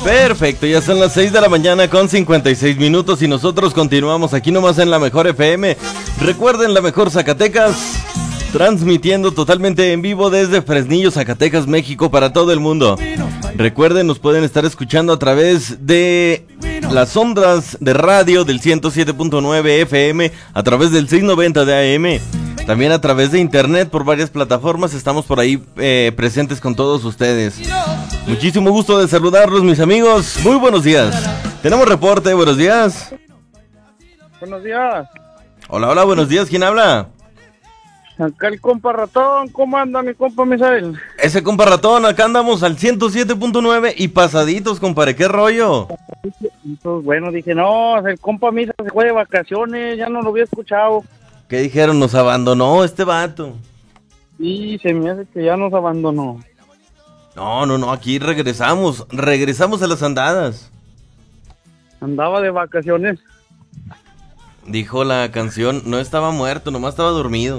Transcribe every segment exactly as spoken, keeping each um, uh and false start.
Perfecto, ya son las seis de la mañana con cincuenta y seis minutos y nosotros continuamos aquí nomás en la Mejor F M. Recuerden, la Mejor Zacatecas, transmitiendo totalmente en vivo desde Fresnillo, Zacatecas, México, para todo el mundo. Recuerden, nos pueden estar escuchando a través de las ondas de radio del ciento siete punto nueve F M, a través del seiscientos noventa de A M, también a través de internet por varias plataformas. Estamos por ahí eh, presentes con todos ustedes. Muchísimo gusto de saludarlos, mis amigos. Muy buenos días. Tenemos reporte, buenos días. Buenos días. Hola, hola, buenos días. ¿Quién habla? Acá el compa Ratón. ¿Cómo anda mi compa Misael? Ese compa Ratón, acá andamos al ciento siete punto nueve y pasaditos, compadre. ¿Qué rollo? Pues bueno, dije, no, el compa Misa se fue de vacaciones, ya no lo había escuchado. ¿Qué dijeron? Nos abandonó este vato. Y se me hace que ya nos abandonó. No, no, no, aquí regresamos, regresamos a las andadas. Andaba de vacaciones. Dijo la canción, no estaba muerto, nomás estaba dormido.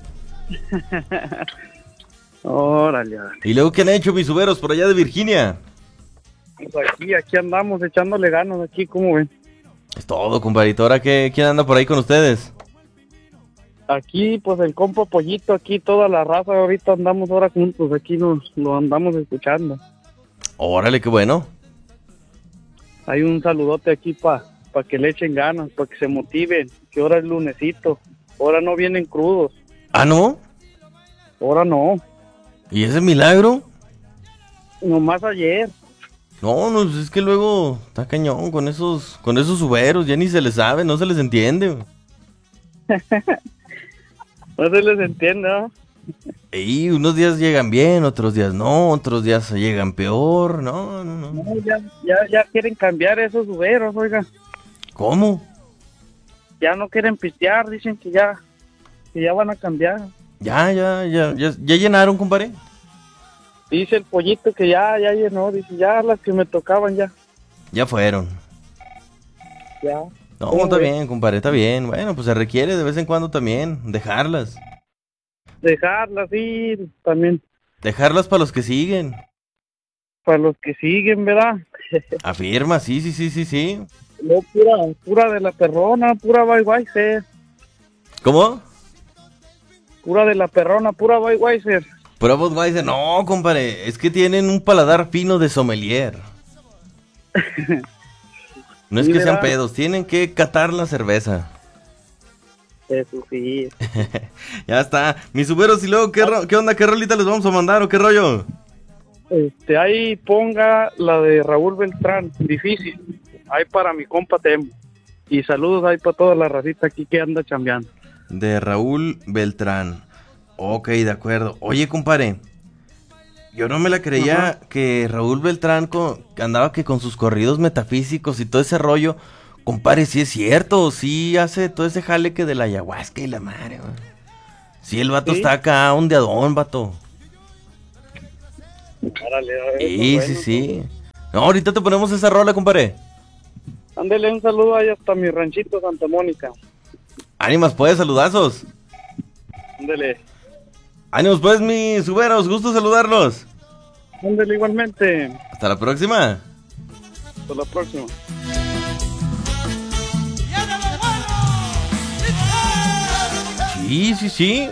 Órale. ¿Y luego qué han hecho mis uberos por allá de Virginia? Pues aquí, aquí andamos echándole ganas, aquí, ¿cómo ven? Es todo, compadrito. ¿Ahora qué, quién anda por ahí con ustedes? Aquí, pues el compa Pollito, aquí toda la raza, ahorita andamos ahora juntos, aquí nos lo andamos escuchando. Órale, qué bueno. Hay un saludote aquí para pa que le echen ganas, para que se motiven, que ahora es lunesito, ahora no vienen crudos. ¿Ah, no? Ahora no. ¿Y ese milagro? Nomás ayer. No, no, es que luego está cañón con esos, con esos uberos, ya ni se les sabe, no se les entiende. No se les entiende, ¿no? Y unos días llegan bien, otros días no, otros días llegan peor, no, no, no. No, ya, ya, ya quieren cambiar esos uberos, oiga. ¿Cómo? Ya no quieren pistear, dicen que ya, que ya van a cambiar. Ya, ya, ya, ya, ya llenaron, compadre. Dice el Pollito que ya, ya llenó, dice, ya las que me tocaban ya. Ya fueron. Ya. No, está bien, compadre, está bien. Bueno, pues se requiere de vez en cuando también dejarlas. Dejarlas ir también. Dejarlas para los que siguen. Para los que siguen, ¿verdad? Afirma, sí, sí, sí, sí, sí. No, pura, pura de la perrona, pura Budweiser. ¿Cómo? Pura de la perrona, pura Budweiser. Pura Budweiser, no, compadre, es que tienen un paladar fino de sommelier. No es Sí, que sean ¿verdad? pedos, tienen que catar la cerveza. Eso sí. Ya está. Mis uberos, y luego, ¿qué, ro- ¿qué onda? ¿Qué rolita les vamos a mandar o qué rollo? Este, ahí ponga la de Raúl Beltrán, difícil. Ahí para mi compa Temo. Y saludos ahí para toda la racita aquí que anda chambeando. De Raúl Beltrán. Ok, de acuerdo. Oye, compadre, yo no me la creía. Ajá. Que Raúl Beltrán con, que andaba que con sus corridos metafísicos y todo ese rollo. Compadre, sí es cierto, sí hace todo ese jale que de la ayahuasca y la madre, man. Sí, el vato ¿Sí? Está acá ondeadón, vato. Árale, a ver, sí, bueno, sí, sí. No, ahorita te ponemos esa rola, compadre. Ándele un saludo ahí hasta mi ranchito Santa Mónica. Ánimas, pues, saludazos. Ándele. Ánimos, pues, mis uberos, gusto saludarlos. Ándele igualmente. Hasta la próxima. Hasta la próxima. Sí, sí, sí.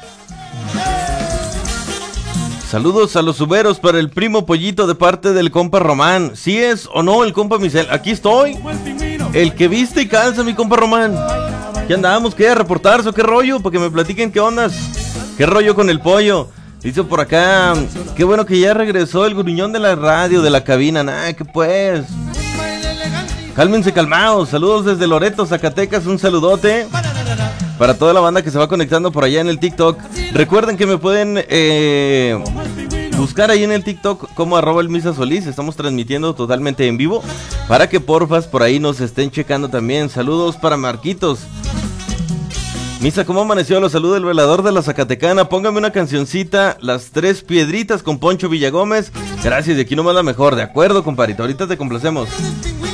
Saludos a los uberos para el primo Pollito de parte del compa Román. ¿Sí es o no el compa Misael? Aquí estoy. El que viste y calza, mi compa Román. ¿Qué andamos? ¿Qué? ¿A reportarse o qué rollo? Para que me platiquen qué ondas. ¿Qué rollo con el pollo? Dice por acá, qué bueno que ya regresó el gruñón de la radio, de la cabina. Nah, que pues. Cálmense calmados. Saludos desde Loreto, Zacatecas. Un saludote para toda la banda que se va conectando por allá en el TikTok. Recuerden que me pueden eh, buscar ahí en el TikTok como arroba el Misa Solís. Estamos transmitiendo totalmente en vivo para que porfas por ahí nos estén checando también. Saludos para Marquitos. Misa, ¿cómo amaneció? Los saluda el velador de la Zacatecana. Póngame una cancioncita, Las Tres Piedritas con Poncho Villagómez. Gracias, de aquí nomás la mejor. De acuerdo, compadrito, ahorita te complacemos.